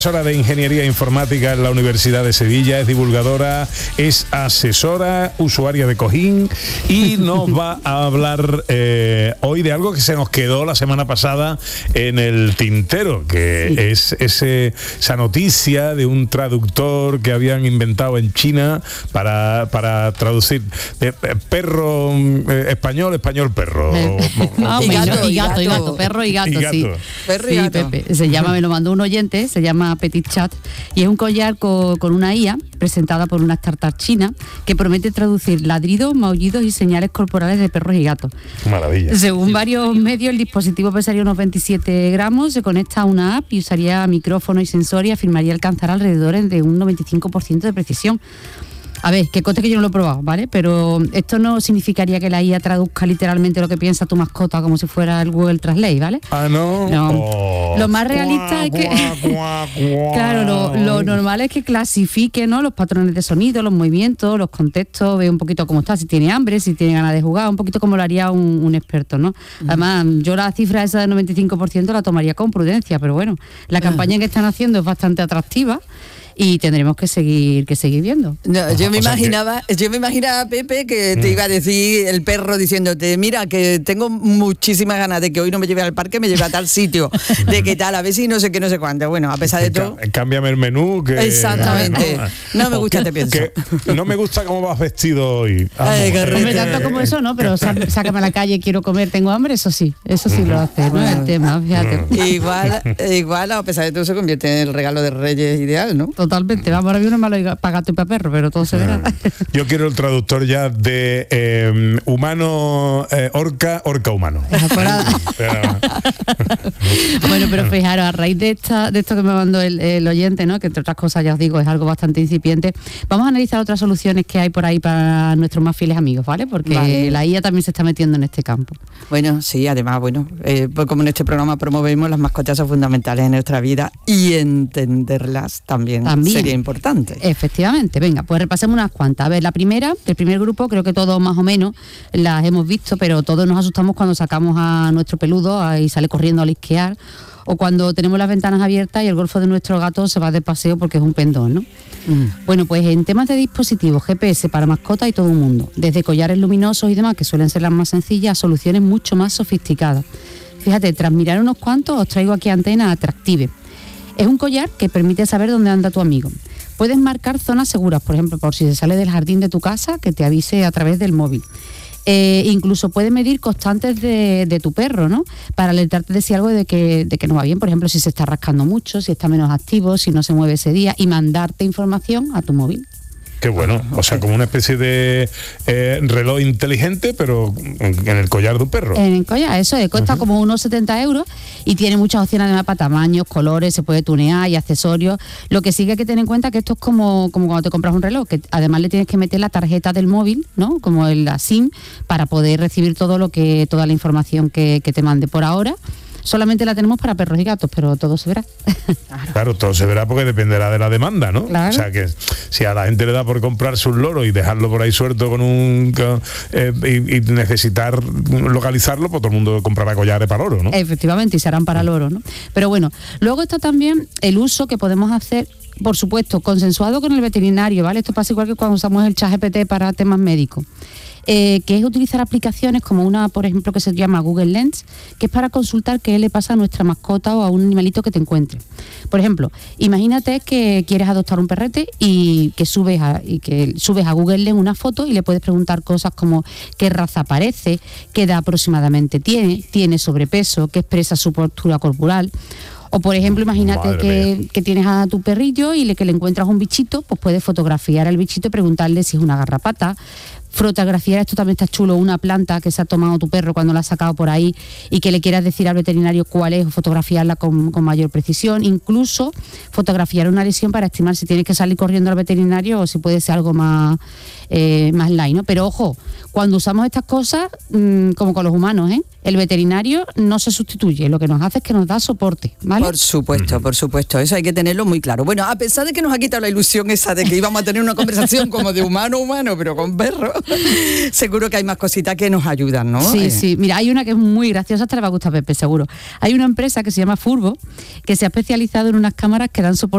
Profesora de Ingeniería Informática en la Universidad de Sevilla, es divulgadora, es asesora, usuaria de Cojín y nos va a hablar hoy de algo que se nos quedó la semana pasada en el tintero, que es esa noticia de un traductor que habían inventado en China para traducir perro español, español perro. Y gato, perro y gato, sí. Perro y gato. Pepe. Se llama, me lo mandó un oyente, se llama Petit Chat, y es un collar con una IA presentada por una startup china que promete traducir ladridos, maullidos y señales corporales de perros y gatos. Maravilla. Según varios medios, el dispositivo pesaría unos 27 gramos, se conecta a una app y usaría micrófono y sensor y afirmaría alcanzar alrededor de un 95% de precisión. A ver, que conste que yo no lo he probado, ¿vale? Pero esto no significaría que la IA traduzca literalmente lo que piensa tu mascota como si fuera el Google Translate, ¿vale? Ah, no. No. Lo más realista es que... Claro, lo normal es que clasifique, ¿no?, los patrones de sonido, los movimientos, los contextos, ve un poquito cómo está, si tiene hambre, si tiene ganas de jugar, un poquito como lo haría un experto, ¿no? Además, yo la cifra esa del 95% la tomaría con prudencia, pero bueno, la campaña que están haciendo es bastante atractiva y tendremos que seguir viendo. No, yo me imaginaba, Pepe, que te iba a decir el perro diciéndote, mira, que tengo muchísimas ganas de que hoy no me lleve al parque, me lleve a tal sitio, de qué tal, a ver si no sé qué, no sé cuánto. Bueno, a pesar de todo... Cámbiame el menú. Que, exactamente. No me gusta, te pienso. Que no me gusta cómo vas vestido hoy. Hombre, tanto como eso, ¿no? Pero sácame a la calle, quiero comer, tengo hambre, eso sí lo hace, ¿no? El tema, fíjate. Igual, a pesar de todo, se convierte en el regalo de Reyes ideal, ¿no? Totalmente, vamos, ahora viene malo para gato y para perro, pero todo se verá. Yo quiero el traductor ya de humano, orca humano. Bueno, pero fijaros, a raíz de esto que me mandó el oyente, ¿no?, que entre otras cosas ya os digo es algo bastante incipiente, vamos a analizar otras soluciones que hay por ahí para nuestros más fieles amigos, ¿vale? Porque la IA también se está metiendo en este campo. Bueno, sí, además, pues como en este programa promovemos, las mascotas son fundamentales en nuestra vida y entenderlas también sería importante. Efectivamente, venga, pues repasemos unas cuantas. A ver, la primera, del primer grupo, creo que todos más o menos las hemos visto, pero todos nos asustamos cuando sacamos a nuestro peludo y sale corriendo a lisquear, o cuando tenemos las ventanas abiertas y el golfo de nuestro gato se va de paseo porque es un pendón, ¿no? Bueno, pues en temas de dispositivos, GPS para mascotas y todo el mundo, desde collares luminosos y demás, que suelen ser las más sencillas, a soluciones mucho más sofisticadas. Fíjate, tras mirar unos cuantos, os traigo aquí Antena Attractive. Es un collar que permite saber dónde anda tu amigo. Puedes marcar zonas seguras, por ejemplo, por si se sale del jardín de tu casa, que te avise a través del móvil. Incluso puede medir constantes de tu perro, ¿no?, para alertarte de si algo de que no va bien, por ejemplo, si se está rascando mucho, si está menos activo, si no se mueve ese día, y mandarte información a tu móvil. Qué bueno, o sea, como una especie de reloj inteligente, pero en el collar de un perro. En el collar, eso es, cuesta como unos 70 euros y tiene muchas opciones además para tamaños, colores, se puede tunear y accesorios. Lo que sí que hay que tener en cuenta que esto es como cuando te compras un reloj, que además le tienes que meter la tarjeta del móvil, ¿no?, como la SIM, para poder recibir toda la información que te mande. Por ahora solamente la tenemos para perros y gatos, pero todo se verá. Claro, todo se verá porque dependerá de la demanda, ¿no? Claro. O sea, que si a la gente le da por comprarse un loro y dejarlo por ahí suelto y necesitar localizarlo, pues todo el mundo comprará collares para loro, ¿no? Efectivamente, y se harán para loro, ¿no? Pero bueno, luego está también el uso que podemos hacer, por supuesto, consensuado con el veterinario, ¿vale? Esto pasa igual que cuando usamos el ChatGPT para temas médicos. Que es utilizar aplicaciones como una, por ejemplo, que se llama Google Lens, que es para consultar qué le pasa a nuestra mascota o a un animalito que te encuentre. Por ejemplo, imagínate que quieres adoptar un perrete y que subes a Google Lens una foto y le puedes preguntar cosas como qué raza parece, qué edad aproximadamente tiene sobrepeso, qué expresa su postura corporal. O, por ejemplo, imagínate que tienes a tu perrillo y que le encuentras un bichito, pues puedes fotografiar al bichito y preguntarle si es una garrapata. Fotografiar, esto también está chulo, una planta que se ha tomado tu perro cuando la has sacado por ahí y que le quieras decir al veterinario cuál es, o fotografiarla con mayor precisión. Incluso fotografiar una lesión para estimar si tienes que salir corriendo al veterinario o si puede ser algo más light, ¿no? Pero ojo, cuando usamos estas cosas, como con los humanos, el veterinario no se sustituye, lo que nos hace es que nos da soporte, ¿vale? Por supuesto, eso hay que tenerlo muy claro. Bueno, a pesar de que nos ha quitado la ilusión esa de que íbamos a tener una conversación como de humano a humano, pero con perro, seguro que hay más cositas que nos ayudan, ¿no? Sí, mira, hay una que es muy graciosa, te la va a gustar, Pepe, seguro. Hay una empresa que se llama Furbo, que se ha especializado en unas cámaras que dan soporte